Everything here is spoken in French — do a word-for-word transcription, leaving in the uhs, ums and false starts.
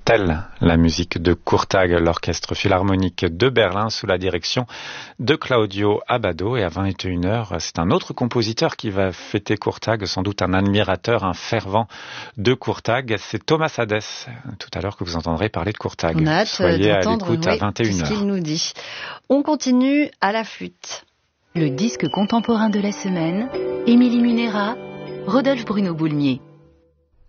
Telle la musique de Courtag, l'orchestre philharmonique de Berlin sous la direction de Claudio Abbado. Et à vingt et une heures, c'est un autre compositeur qui va fêter Courtag, sans doute un admirateur, un fervent de Courtag. C'est Thomas Hadès, tout à l'heure, que vous entendrez parler de Courtag. On a hâte Soyez à l'écoute oui, à vingt et une heures. Ce qu'il nous dit. On continue à la flûte. Le disque contemporain de la semaine, Émilie Munera, Rodolphe Bruno Boulmier.